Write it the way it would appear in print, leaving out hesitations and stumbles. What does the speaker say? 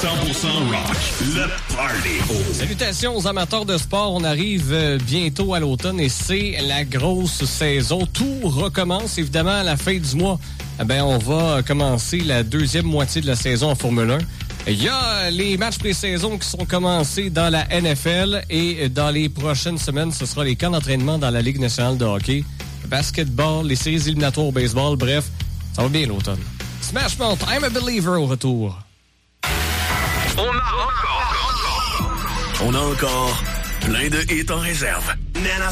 rock, le party. Salutations aux amateurs de sport. On arrive bientôt à l'automne et c'est la grosse saison. Tout recommence évidemment à la fin du mois. On va commencer la deuxième moitié de la saison en Formule 1. Il y a les matchs pré-saison qui sont commencés dans la NFL et dans les prochaines semaines, ce sera les camps d'entraînement dans la Ligue nationale de hockey, basketball, les séries éliminatoires au baseball. Bref, ça va bien l'automne. Smash Mouth, I'm a Believer au retour. On a encore plein de hits en réserve. Nana